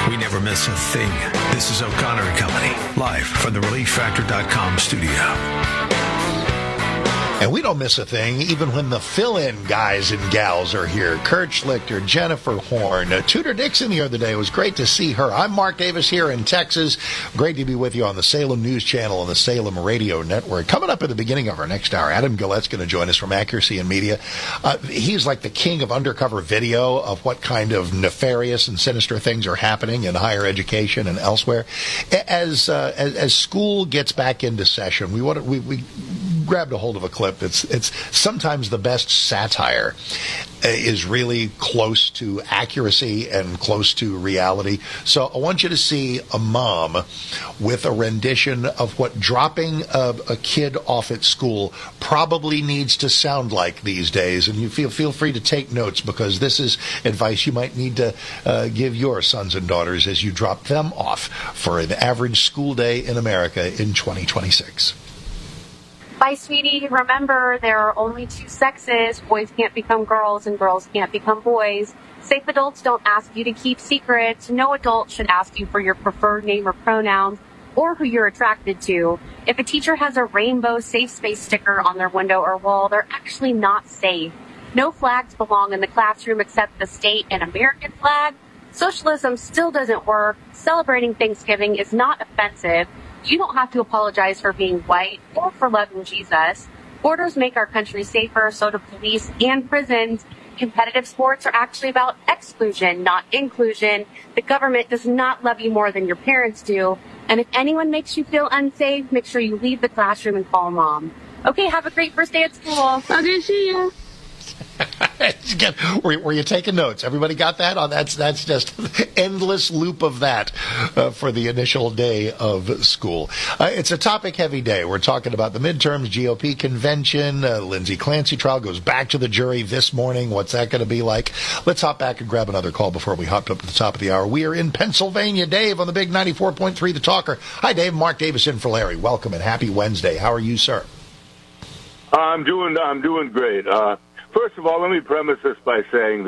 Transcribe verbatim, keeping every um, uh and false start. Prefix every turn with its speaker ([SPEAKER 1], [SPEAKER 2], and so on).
[SPEAKER 1] We never miss a thing. This is O'Connor and Company, live from the relief factor dot com studio.
[SPEAKER 2] And we don't miss a thing, even when the fill-in guys and gals are here. Kurt Schlichter, Jennifer Horn, uh, Tudor Dixon the other day. It was great to see her. I'm Mark Davis here in Texas. Great to be with you on the Salem News Channel and the Salem Radio Network. Coming up at the beginning of our next hour, Adam Gillette's going to join us from Accuracy and Media. Uh, he's like the king of undercover video of what kind of nefarious and sinister things are happening in higher education and elsewhere. As uh, as, as school gets back into session, we want to, we, we grabbed a hold of a clip. It's it's sometimes the best satire is really close to accuracy and close to reality. So I want you to see a mom with a rendition of what dropping a, a kid off at school probably needs to sound like these days. And you feel feel free to take notes, because this is advice you might need to uh, give your sons and daughters as you drop them off for an average school day in America in twenty twenty-six.
[SPEAKER 3] Bye, sweetie. Remember, there are only two sexes. Boys can't become girls and girls can't become boys. Safe adults don't ask you to keep secrets. No adult should ask you for your preferred name or pronouns or who you're attracted to. If a teacher has a rainbow safe space sticker on their window or wall, they're actually not safe. No flags belong in the classroom except the state and American flag. Socialism still doesn't work. Celebrating Thanksgiving is not offensive. You don't have to apologize for being white or for loving Jesus. Borders make our country safer, so do police and prisons. Competitive sports are actually about exclusion, not inclusion. The government does not love you more than your parents do. And if anyone makes you feel unsafe, make sure you leave the classroom and call mom. Okay, have a great first day at school. Okay, see ya.
[SPEAKER 2] Again, were, were you taking notes? Everybody got that? Oh, that's that's just endless loop of that uh, for the initial day of school. Uh, it's a topic-heavy day. We're talking about the midterms, G O P convention. Uh, Lindsay Clancy trial goes back to the jury this morning. What's that going to be like? Let's hop back and grab another call before we hop up to the top of the hour. We are in Pennsylvania. Dave on the big ninety-four point three The Talker. Hi, Dave. Mark Davis in for Larry. Welcome and happy Wednesday. How are you, sir?
[SPEAKER 4] I'm doing. I'm doing great. Uh, First of all, let me premise this by saying